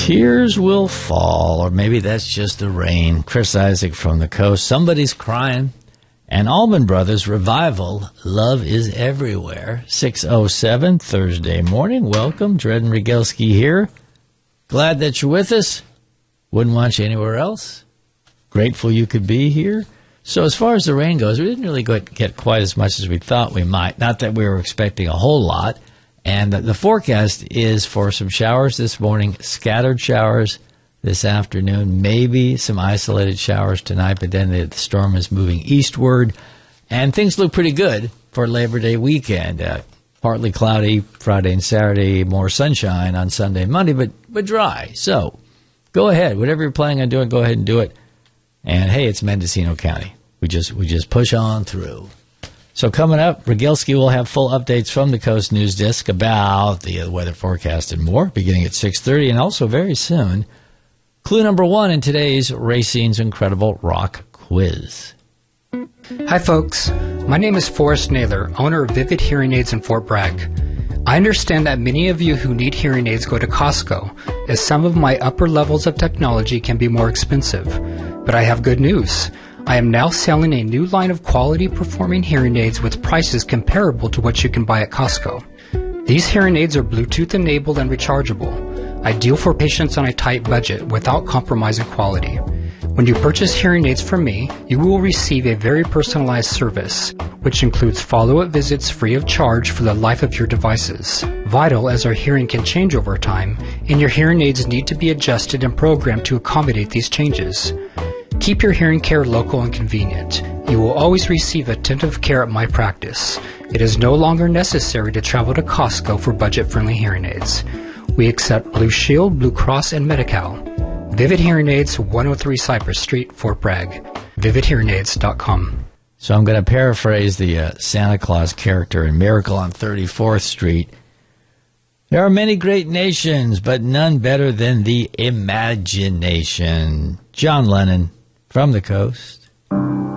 Tears will fall, or maybe that's just the rain. Chris Isaak from the coast. Somebody's crying. And Allman Brothers Revival, Love is Everywhere. 6:07 Thursday morning. Welcome. Dred and Rogalski here. Glad that you're with us. Wouldn't want you anywhere else. Grateful you could be here. So as far as the rain goes, we didn't really get quite as much as we thought we might. Not that we were expecting a whole lot. And the forecast is for some showers this morning, scattered showers this afternoon, maybe some isolated showers tonight, but then the storm is moving eastward. And things look pretty good for Labor Day weekend. Partly cloudy Friday and Saturday, more sunshine on Sunday and Monday, but dry. So go ahead. Whatever you're planning on doing, go ahead and do it. And, hey, it's Mendocino County. We just push on through. So coming up, Rogalski will have full updates from the Coast News Desk about the weather forecast and more, beginning at 6:30, and also very soon, clue number 1 in today's Racine's Incredible Rock Quiz. Hi, folks. My name is Forrest Naylor, owner of Vivid Hearing Aids in Fort Bragg. I understand that many of you who need hearing aids go to Costco, as some of my upper levels of technology can be more expensive. But I have good news. I am now selling a new line of quality performing hearing aids with prices comparable to what you can buy at Costco. These hearing aids are Bluetooth enabled and rechargeable, ideal for patients on a tight budget without compromising quality. When you purchase hearing aids from me, you will receive a very personalized service, which includes follow-up visits free of charge for the life of your devices. Vital, as our hearing can change over time, and your hearing aids need to be adjusted and programmed to accommodate these changes. Keep your hearing care local and convenient. You will always receive attentive care at my practice. It is no longer necessary to travel to Costco for budget-friendly hearing aids. We accept Blue Shield, Blue Cross, and Medi-Cal. Vivid Hearing Aids, 103 Cypress Street, Fort Bragg. VividHearingAids.com. So I'm going to paraphrase the Santa Claus character in Miracle on 34th Street. There are many great nations, but none better than the imagination. John Lennon from the coast.